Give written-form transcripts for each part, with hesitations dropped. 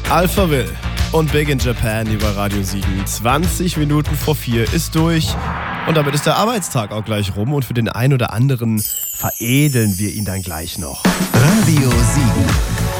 Alpha Will und Big in Japan über Radio Siegen. 20 Minuten vor 4 ist durch. Und damit ist der Arbeitstag auch gleich rum. Und für den einen oder anderen veredeln wir ihn dann gleich noch. Radio Siegen.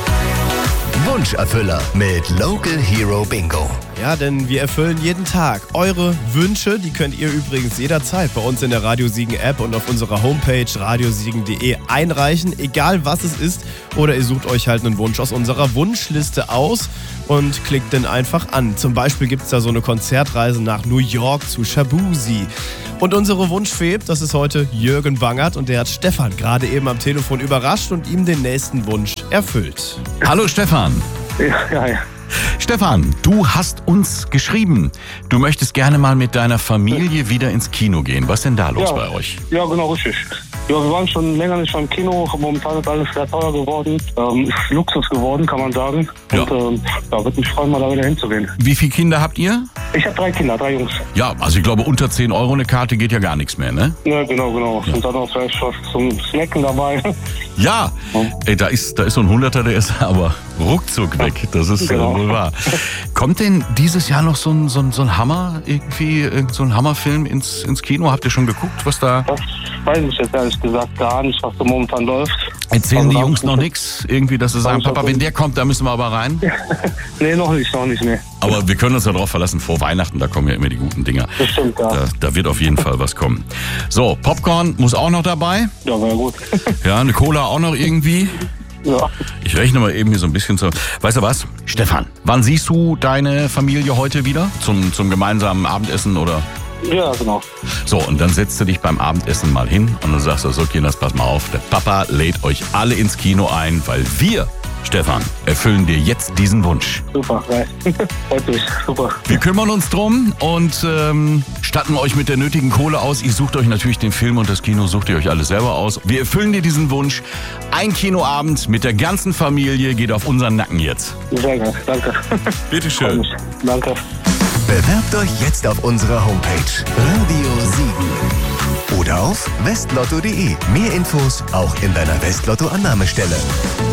Wunscherfüller mit Local Hero Bingo. Ja, denn wir erfüllen jeden Tag eure Wünsche. Die könnt ihr übrigens jederzeit bei uns in der Radio Siegen App und auf unserer Homepage radiosiegen.de einreichen. Egal was es ist. Oder ihr sucht euch halt einen Wunsch aus unserer Wunschliste aus und klickt den einfach an. Zum Beispiel gibt es da so eine Konzertreise nach New York zu Shabuzi. Und unsere Wunschfee, das ist heute Jürgen Wangert und der hat Stefan gerade eben am Telefon überrascht und ihm den nächsten Wunsch erfüllt. Hallo Stefan. Ja. Stefan, du hast uns geschrieben, du möchtest gerne mal mit deiner Familie wieder ins Kino gehen. Was ist denn da los bei euch? Ja, genau, richtig. Ja, wir waren schon länger nicht beim Kino. Momentan ist alles sehr teuer geworden. Ist Luxus geworden, kann man sagen. Ja. Und würde mich freuen, mal da wieder hinzugehen. Wie viele Kinder habt ihr? Ich habe 3 Kinder, 3 Jungs. Ja, also ich glaube, unter 10 Euro eine Karte geht ja gar nichts mehr, ne? Ja, genau. Ja. Und dann auch vielleicht was zum Snacken dabei. Ja, ey, da ist so ein Hunderter, der ist aber ruckzuck weg. Das ist wohl wahr. Kommt denn dieses Jahr noch so ein Hammer, irgendwie, so ein Hammerfilm ins Kino? Habt ihr schon geguckt, was da... Das weiß ich jetzt ehrlich gesagt gar nicht, was da momentan läuft. Erzählen die Jungs noch nichts? Irgendwie, dass sie sagen, Papa, wenn der kommt, da müssen wir aber rein? Nee, noch nicht. Aber wir können uns ja darauf verlassen, vor Weihnachten, da kommen ja immer die guten Dinger. Das stimmt, ja. Da wird auf jeden Fall was kommen. So, Popcorn muss auch noch dabei. Ja, war ja gut. Ja, eine Cola auch noch irgendwie. Ja. Ich rechne mal eben hier so ein bisschen zu. Weißt du was? Stefan, wann siehst du deine Familie heute wieder? Zum gemeinsamen Abendessen oder? Ja, genau. So, und dann setzt du dich beim Abendessen mal hin und dann sagst du, so Kinders, pass mal auf, der Papa lädt euch alle ins Kino ein, weil wir, Stefan, erfüllen dir jetzt diesen Wunsch. Super, geil. Freut mich, super. Wir kümmern uns drum und statten euch mit der nötigen Kohle aus. Ihr sucht euch natürlich den Film und das Kino sucht ihr euch alles selber aus. Wir erfüllen dir diesen Wunsch. Ein Kinoabend mit der ganzen Familie geht auf unseren Nacken jetzt. Sehr geil, danke. Bitteschön. Danke. Bewerbt euch jetzt auf unserer Homepage Radio Siegen oder auf westlotto.de. Mehr Infos auch in deiner Westlotto-Annahmestelle.